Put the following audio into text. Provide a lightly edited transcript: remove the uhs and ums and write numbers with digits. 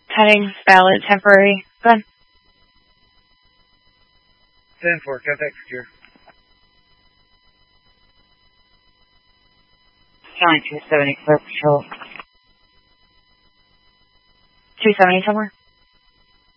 Heading valid temporary. Go ahead. 10-4, contact secure. County 270, clear patrol. 270 somewhere?